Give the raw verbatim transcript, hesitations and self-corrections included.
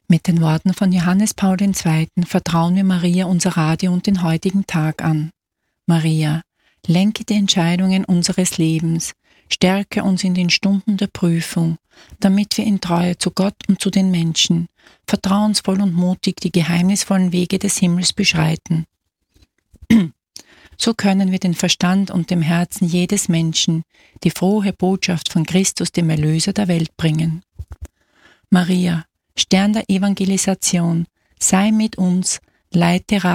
Mit den Worten von Johannes Paul der Zweite. vertrauen wir Maria unser Radio und den heutigen Tag an. Maria, lenke die Entscheidungen unseres Lebens, stärke uns in den Stunden der Prüfung, damit wir in Treue zu Gott und zu den Menschen, vertrauensvoll und mutig die geheimnisvollen Wege des Himmels beschreiten. So können wir den Verstand und dem Herzen jedes Menschen die frohe Botschaft von Christus, dem Erlöser der Welt, bringen. Maria, Stern der Evangelisation, sei mit uns, leite